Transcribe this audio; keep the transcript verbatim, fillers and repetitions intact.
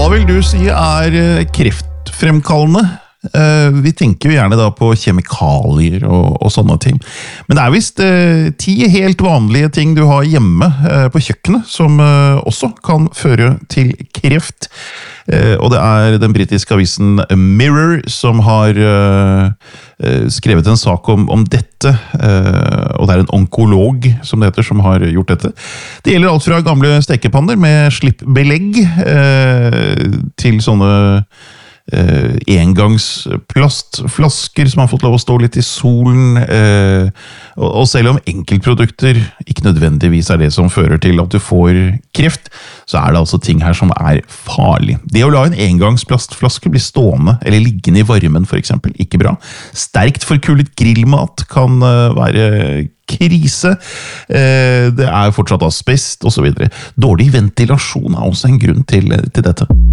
Hva vil du si er kreftfremkallende? Vi tenker jo gjerne da på kjemikalier og, og sånne ting. Men det er vist eh, ti helt vanlige ting du har hjemme eh, på kjøkkenet, som eh, også kan føre til kreft. Eh, og det er den britiske avisen Mirror som har eh, skrevet en sak om, om dette. Eh, og det er en onkolog, som det heter, som har gjort dette. Det gjelder alt fra gamle stekepanner med slippbelegg eh, til sånne Uh, engangsplastflasker som har fått lov å stå litt i solen, uh, og, og selv om enkeltprodukter ikke nødvendigvis er det som fører til at du får kreft, så er det altså ting her som er farlig. Det å la en engangsplastflaske bli stående eller liggende i varmen for eksempel, ikke bra. Sterkt forkulet grillmat kan uh, være krise, uh, det er fortsatt asbest og så videre. Dårlig ventilasjon er også en grunn til, til dette.